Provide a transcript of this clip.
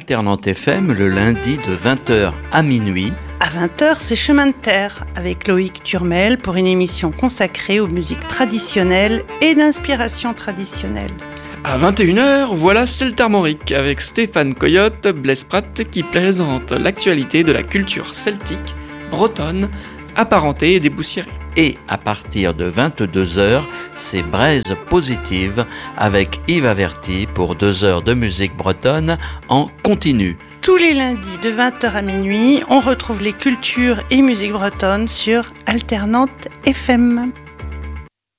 Alternante FM le lundi de 20h à minuit. À 20h, c'est Chemin de Terre avec Loïc Turmel pour une émission consacrée aux musiques traditionnelles et d'inspiration traditionnelle. À 21h, voilà C'est le Thermorique avec Stéphane Coyote, Blaise Pratt qui présente l'actualité de la culture celtique, bretonne, apparentée et déboussiérée. Et à partir de 22h, c'est Braise Positive avec Yves Averti pour 2 heures de musique bretonne en continu. Tous les lundis de 20h à minuit, on retrouve les cultures et musiques bretonnes sur Alternante FM.